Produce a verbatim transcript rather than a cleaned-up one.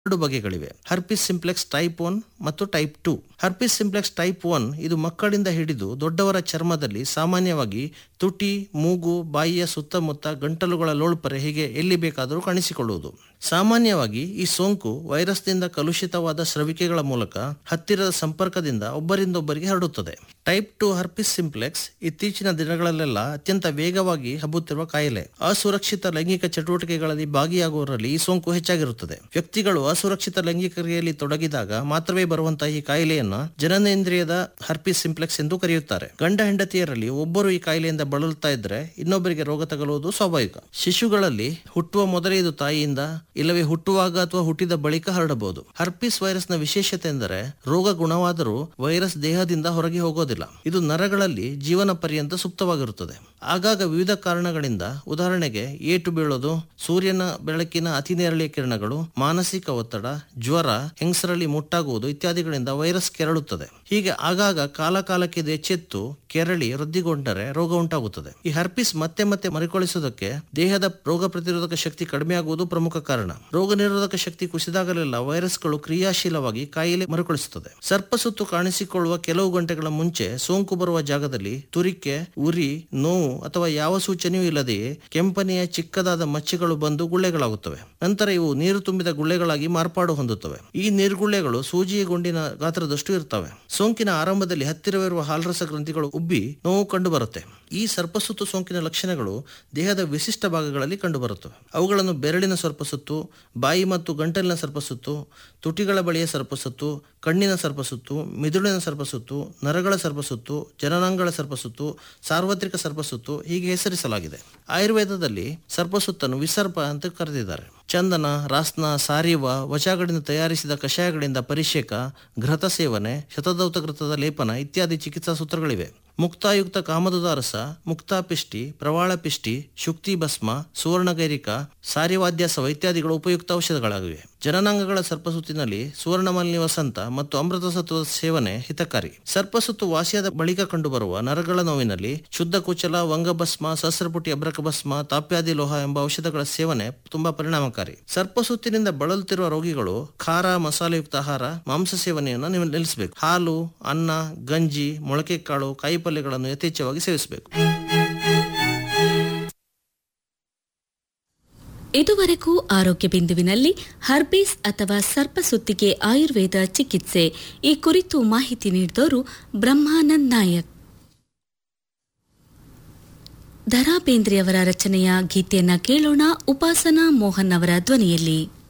ಎರಡು ಬಗೆಗಳಿವೆ. Herpes simplex type one ಮತ್ತು type two. Herpes simplex type one ಇದು ಮಕ್ಕಳಿಂದ ಹಿಡಿದು ದೊಡ್ಡವರ ಚರ್ಮದಲ್ಲಿ ಸಾಮಾನ್ಯವಾಗಿ ತುಟಿ, ಮೂಗು, ಬಾಯಿಯ ಸುತ್ತಮುತ್ತ, ಗಂಟಲುಗಳ ಲೋಳ್ಪರೆ ಹೀಗೆ ಎಲ್ಲಿ ಬೇಕಾದರೂ ಕಾಣಿಸಿಕೊಳ್ಳುವುದು. ಸಾಮಾನ್ಯವಾಗಿ ಈ ಸೋಂಕು ವೈರಸ್ನಿಂದ ಕಲುಷಿತವಾದ ಸ್ರವಿಕೆಗಳ ಮೂಲಕ ಹತ್ತಿರದ ಸಂಪರ್ಕದಿಂದ ಒಬ್ಬರಿಂದೊಬ್ಬರಿಗೆ ಹರಡುತ್ತದೆ. ಟೈಪ್ ಟು ಹರ್ಪಿಸ್ ಸಿಂಪ್ಲೆಕ್ಸ್ ಇತ್ತೀಚಿನ ದಿನಗಳಲ್ಲೆಲ್ಲ ಅತ್ಯಂತ ವೇಗವಾಗಿ ಹಬ್ಬುತ್ತಿರುವ ಕಾಯಿಲೆ. ಅಸುರಕ್ಷಿತ ಲೈಂಗಿಕ ಚಟುವಟಿಕೆಗಳಲ್ಲಿ ಭಾಗಿಯಾಗುವವರಲ್ಲಿ ಈ ಸೋಂಕು ಹೆಚ್ಚಾಗಿರುತ್ತದೆ. ವ್ಯಕ್ತಿಗಳು ಅಸುರಕ್ಷಿತ ಲೈಂಗಿಕ ಕ್ರಿಯೆಯಲ್ಲಿ ತೊಡಗಿದಾಗ ಮಾತ್ರವೇ ಬರುವಂತಹ ಈ ಕಾಯಿಲೆಯನ್ನ ಜನನೇಂದ್ರಿಯದ ಹರ್ಪಿಸ್ ಸಿಂಪ್ಲೆಕ್ಸ್ ಎಂದು ಕರೆಯುತ್ತಾರೆ. ಗಂಡ ಹೆಂಡತಿಯರಲ್ಲಿ ಒಬ್ಬರು ಈ ಕಾಯಿಲೆಯಿಂದ ಬಳಲುತ್ತಾ ಇದ್ರೆ ಇನ್ನೊಬ್ಬರಿಗೆ ರೋಗ ತಗುಲುವುದು ಸ್ವಾಭಾವಿಕ. ಶಿಶುಗಳಲ್ಲಿ ಹುಟ್ಟುವ ಮೊದಲೇ ಇದು ತಾಯಿಯಿಂದ ಇಲ್ಲವೇ ಹುಟ್ಟುವಾಗ ಅಥವಾ ಹುಟ್ಟಿದ ಬಳಿಕ ಹರಡಬಹುದು. ಹರ್ಪಿಸ್ ವೈರಸ್ ನ ವಿಶೇಷತೆ ಎಂದರೆ ರೋಗ ಗುಣವಾದರೂ ವೈರಸ್ ದೇಹದಿಂದ ಹೊರಗೆ ಹೋಗೋದಿಲ್ಲ. ಇದು ನರಗಳಲ್ಲಿ ಜೀವನ ಪರ್ಯಂತ ಸುಪ್ತವಾಗಿರುತ್ತದೆ. ಆಗಾಗ ವಿವಿಧ ಕಾರಣಗಳಿಂದ, ಉದಾಹರಣೆಗೆ ಏಟು ಬೀಳೋದು, ಸೂರ್ಯನ ಬೆಳಕಿನ ಅತಿ ನೇರಳೆ ಕಿರಣಗಳು, ಮಾನಸಿಕ ಒತ್ತಡ, ಜ್ವರ, ಹೆಂಗಸರಲ್ಲಿ ಮುಟ್ಟಾಗುವುದು ಇತ್ಯಾದಿಗಳಿಂದ ವೈರಸ್ ಕೆರಳುತ್ತದೆ. ಹೀಗೆ ಆಗಾಗ ಕಾಲ ಕಾಲಕ್ಕೆ ಇದು ಎಚ್ಚೆತ್ತು ಕೆರಳಿ ವೃದ್ಧಿಗೊಂಡರೆ ರೋಗ ಉಂಟಾಗುತ್ತದೆ. ಈ ಹರ್ಪಿಸ್ ಮತ್ತೆ ಮತ್ತೆ ಮರುಕಳಿಸುವುದಕ್ಕೆ ದೇಹದ ರೋಗ ಪ್ರತಿರೋಧಕ ಶಕ್ತಿ ಕಡಿಮೆಯಾಗುವುದು ಪ್ರಮುಖ ಕಾರಣ. ರೋಗ ನಿರೋಧಕ ಶಕ್ತಿ ಕುಸಿದಾಗಲೆಲ್ಲ ವೈರಸ್ಗಳು ಕ್ರಿಯಾಶೀಲವಾಗಿ ಕಾಯಿಲೆ ಮರುಕಳಿಸುತ್ತದೆ. ಸರ್ಪಸುತ್ತು ಕಾಣಿಸಿಕೊಳ್ಳುವ ಕೆಲವು ಗಂಟೆಗಳ ಮುಂಚೆ ಸೋಂಕು ಬರುವ ಜಾಗದಲ್ಲಿ ತುರಿಕೆ, ಉರಿ, ನೋವು ಅಥವಾ ಯಾವ ಸೂಚನೆಯೂ ಇಲ್ಲದೆಯೇ ಕೆಂಪನೆಯ ಚಿಕ್ಕದಾದ ಮಚ್ಚೆಗಳು ಬಂದು ಗುಳ್ಳೆಗಳಾಗುತ್ತವೆ. ನಂತರ ಇವು ನೀರು ತುಂಬಿದ ಗುಳ್ಳೆಗಳಾಗಿ ಮಾರ್ಪಾಡು ಹೊಂದುತ್ತವೆ. ಈ ನೀರ್ಗುಳ್ಳೆಗಳು ಸೂಜಿಯ ಗುಂಡಿನ ಗಾತ್ರದಷ್ಟು ಇರ್ತವೆ. ಸೋಂಕಿನ ಆರಂಭದಲ್ಲಿ ಹತ್ತಿರವಿರುವ ಹಾಲ್ರಸ ಗ್ರಂಥಿಗಳು ಉಬ್ಬಿ ನೋವು ಕಂಡು ಬರುತ್ತೆ. ಈ ಸರ್ಪಸುತ್ತು ಸೋಂಕಿನ ಲಕ್ಷಣಗಳು ದೇಹದ ವಿಶಿಷ್ಟ ಭಾಗಗಳಲ್ಲಿ ಕಂಡುಬರುತ್ತವೆ. ಅವುಗಳನ್ನು ಬೆರಳಿನ ಸರ್ಪಸುತ್ತು, ಬಾಯಿ ಮತ್ತು ಗಂಟಲಿನ ಸರ್ಪಸುತ್ತು, ತುಟಿಗಳ ಬಳಿಯ ಸರ್ಪಸುತ್ತು, ಕಣ್ಣಿನ ಸರ್ಪಸುತ್ತು, ಮಿದುಳಿನ ಸರ್ಪಸುತ್ತು, ನರಗಳ ಸರ್ಪಸುತ್ತು, ಜನನಾಂಗಗಳ ಸರ್ಪಸುತ್ತು, ಸಾರ್ವತ್ರಿಕ ಸರ್ಪಸುತ್ತು ಹೀಗೆ ಹೆಸರಿಸಲಾಗಿದೆ. ಆಯುರ್ವೇದದಲ್ಲಿ ಸರ್ಪಸುತ್ತನ್ನು ವಿಸರ್ಪ ಅಂತ ಕರೆದಿದ್ದಾರೆ. ಚಂದನ, ರಾಸ್ನ, ಸಾರಿವ, ವಚಗಳಿಂದ ತಯಾರಿಸಿದ ಕಷಾಯಗಳಿಂದ ಪರಿಷೇಕ, ಘೃತ ಸೇವನೆ, ಶತದೌತ ಘೃತದ ಲೇಪನ ಇತ್ಯಾದಿ ಚಿಕಿತ್ಸಾ ಸೂತ್ರಗಳಿವೆ. ಮುಕ್ತಾಯುಕ್ತ ಕಾಮದುದ ರಸ, ಮುಕ್ತಾಪಿಷ್ಟಿ, ಪ್ರವಾಳ ಪಿಷ್ಟಿ, ಶುಕ್ತಿ ಭಸ್ಮ, ಸುವರ್ಣಗೈರಿಕ, ಸಾರಿವಾದ್ಯಾಸವ ಇತ್ಯಾದಿಗಳು ಉಪಯುಕ್ತ ಔಷಧಗಳಾಗಿವೆ. ಜನನಾಂಗಗಳ ಸರ್ಪಸುತ್ತಿನಲ್ಲಿ ಸುವರ್ಣಮಲ್ನಿ ವಸಂತ ಮತ್ತು ಅಮೃತ ಸತ್ವದ ಸೇವನೆ ಹಿತಕಾರಿ. ಸರ್ಪಸುತ್ತು ವಾಸಿಯಾದ ಬಳಿಕ ಕಂಡುಬರುವ ನರಗಳ ನೋವಿನಲ್ಲಿ ಶುದ್ಧ ಕುಚಲ, ವಂಗಭಸ್ಮ, ಸಹಸ್ರಪುಟಿ ಅಬ್ರಕ ಭಸ್ಮ, ತಾಪ್ಯಾದಿ ಲೋಹ ಎಂಬ ಔಷಧಗಳ ಸೇವನೆ ತುಂಬಾ ಪರಿಣಾಮಕಾರಿ. ಸರ್ಪಸುತ್ತಿನಿಂದ ಬಳಲುತ್ತಿರುವ ರೋಗಿಗಳು ಖಾರ, ಮಸಾಲೆಯುಕ್ತ ಆಹಾರ, ಮಾಂಸ ಸೇವನೆಯನ್ನು ನಿಲ್ಲಿಸಬೇಕು. ಹಾಲು, ಅನ್ನ, ಗಂಜಿ, ಮೊಳಕೆ ಕಾಳು, ಕಾಯಿಪಲ್ಯಗಳನ್ನು ಯಥೇಚ್ಛವಾಗಿ ಸೇವಿಸಬೇಕು. ಇದುವರೆಗೂ ಆರೋಗ್ಯ ಬಿಂದುವಿನಲ್ಲಿ ಹರ್ಬೀಸ್ ಅಥವಾ ಸರ್ಪಸುತ್ತಿಗೆ ಆಯುರ್ವೇದ ಚಿಕಿತ್ಸೆ ಈ ಕುರಿತು ಮಾಹಿತಿ ನೀಡಿದವರು ಬ್ರಹ್ಮಾನಂದ್ ನಾಯಕ್. ದರಾ ಬೇಂದ್ರೆಯವರ ರಚನೆಯ ಗೀತೆಯನ್ನ ಕೇಳೋಣ, ಉಪಾಸನಾ ಮೋಹನ್ ಅವರ ಧ್ವನಿಯಲ್ಲಿ.